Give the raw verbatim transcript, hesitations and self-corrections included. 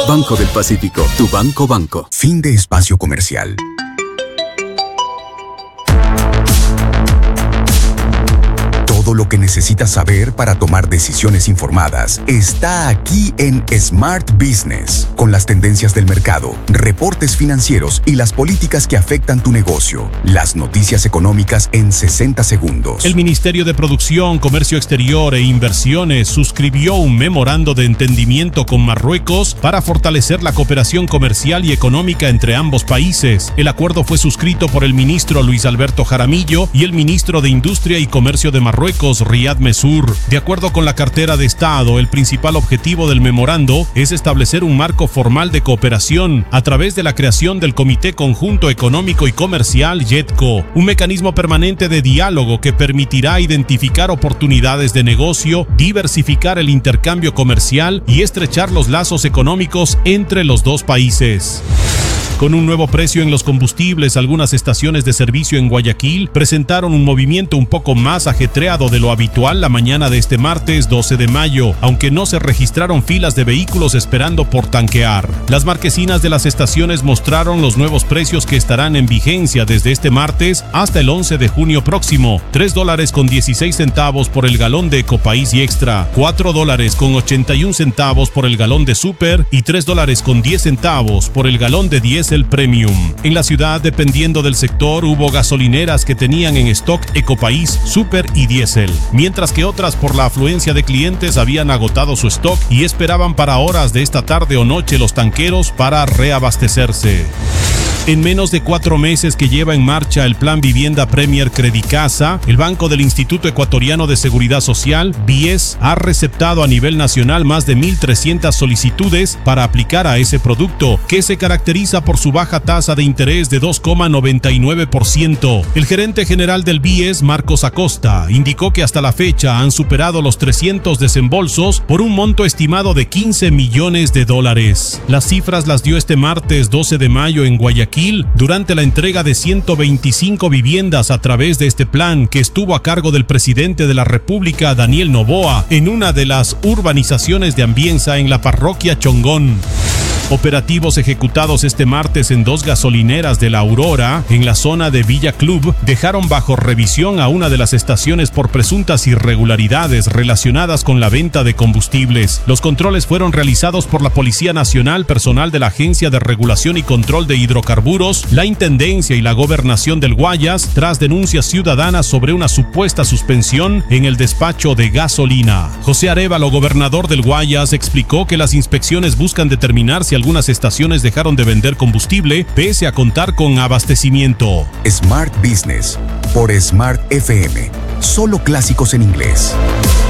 Banco del Pacífico, tu banco banco. Fin de espacio comercial. Todo lo que necesitas saber para tomar decisiones informadas está aquí en Smart Business, con las tendencias del mercado, reportes financieros y las políticas que afectan tu negocio. Las noticias económicas en sesenta segundos. El Ministerio de Producción, Comercio Exterior e Inversiones suscribió un memorando de entendimiento con Marruecos para fortalecer la cooperación comercial y económica entre ambos países. El acuerdo fue suscrito por el ministro Luis Alberto Jaramillo y el ministro de Industria y Comercio de Marruecos, Riyad Messour. De acuerdo con la cartera de Estado, el principal objetivo del memorando es establecer un marco formal de cooperación a través de la creación del Comité Conjunto Económico y Comercial YETCO, un mecanismo permanente de diálogo que permitirá identificar oportunidades de negocio, diversificar el intercambio comercial y estrechar los lazos económicos entre los dos países. Con un nuevo precio en los combustibles, algunas estaciones de servicio en Guayaquil presentaron un movimiento un poco más ajetreado de lo habitual la mañana de este martes doce de mayo, aunque no se registraron filas de vehículos esperando por tanquear. Las marquesinas de las estaciones mostraron los nuevos precios que estarán en vigencia desde este martes hasta el once de junio próximo: tres dólares con dieciséis centavos por el galón de Ecopaís y Extra, cuatro dólares con ochenta y un centavos por el galón de Super y tres dólares con diez centavos por el galón de diésel Premium. En la ciudad, dependiendo del sector, hubo gasolineras que tenían en stock Ecopaís, Super y Diésel, mientras que otras, por la afluencia de clientes, habían agotado su stock y esperaban para horas de esta tarde o noche los tanqueros para reabastecerse. En menos de cuatro meses que lleva en marcha el Plan Vivienda Premier Credicasa, el Banco del Instituto Ecuatoriano de Seguridad Social, B I E S, ha receptado a nivel nacional más de mil trescientas solicitudes para aplicar a ese producto, que se caracteriza por su baja tasa de interés de dos coma noventa y nueve por ciento. El gerente general del B I E S, Marcos Acosta, indicó que hasta la fecha han superado los trescientos desembolsos por un monto estimado de quince millones de dólares. Las cifras las dio este martes doce de mayo en Guayaquil durante la entrega de ciento veinticinco viviendas a través de este plan, que estuvo a cargo del presidente de la República, Daniel Noboa, en una de las urbanizaciones de Ambienza en la parroquia Chongón. Operativos ejecutados este martes en dos gasolineras de La Aurora, en la zona de Villa Club, dejaron bajo revisión a una de las estaciones por presuntas irregularidades relacionadas con la venta de combustibles. Los controles fueron realizados por la Policía Nacional, personal de la Agencia de Regulación y Control de Hidrocarburos, la Intendencia y la Gobernación del Guayas, tras denuncias ciudadanas sobre una supuesta suspensión en el despacho de gasolina. José Arévalo, gobernador del Guayas, explicó que las inspecciones buscan determinar si algunas estaciones dejaron de vender combustible pese a contar con abastecimiento. Smart Business por Smart F M. Solo clásicos en inglés.